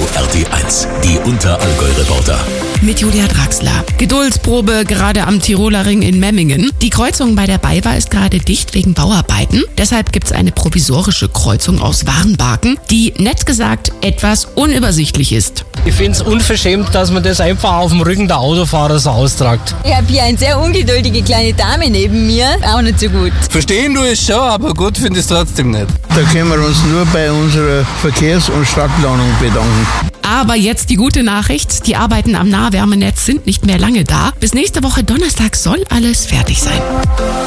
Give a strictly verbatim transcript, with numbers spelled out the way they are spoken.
R T eins, die Unterallgäu-Reporter. Mit Julia Draxler. Geduldsprobe gerade am Tiroler Ring in Memmingen. Die Kreuzung bei der BayWa ist gerade dicht wegen Bauarbeiten. Deshalb gibt's eine provisorische Kreuzung aus Warnbarken, die, nett gesagt, etwas unübersichtlich ist. Ich finde es unverschämt, dass man das einfach auf dem Rücken der Autofahrer so austragt. Ich habe hier eine sehr ungeduldige kleine Dame neben mir. Auch nicht so gut. Verstehen du es schon, aber gut finde ich es trotzdem nicht. Da können wir uns nur bei unserer Verkehrs- und Stadtplanung bedanken. Aber jetzt die gute Nachricht, die Arbeiten am Nahwärmenetz sind nicht mehr lange da. Bis nächste Woche Donnerstag soll alles fertig sein.